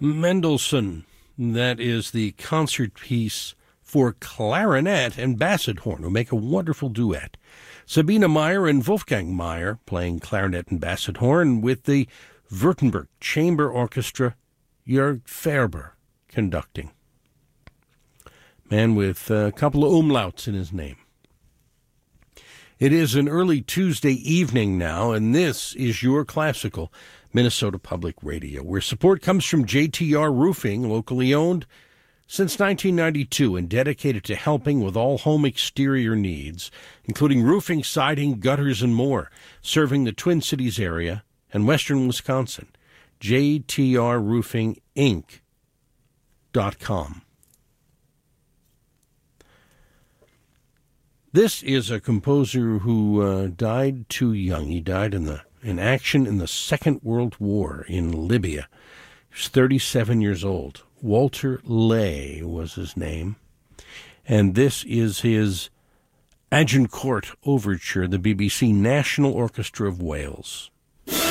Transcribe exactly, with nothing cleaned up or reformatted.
Mendelssohn. That is the concert piece for clarinet and basset horn, who make a wonderful duet. Sabine Meyer and Wolfgang Meyer playing clarinet and basset horn with the Württemberg Chamber Orchestra, Jörg Ferber conducting. Man with a couple of umlauts in his name. It is an early Tuesday evening now, and this is your classical Minnesota Public Radio, where support comes from J T R Roofing, locally owned since nineteen ninety-two and dedicated to helping with all home exterior needs, including roofing, siding, gutters, and more, serving the Twin Cities area and western Wisconsin. J T R Roofing Inc dot com. This is a composer who uh, died too young. He died in the in action in the Second World War in Libya. He was thirty-seven years old. Walter Lay was his name. And this is his Agincourt Overture, the B B C National Orchestra of Wales.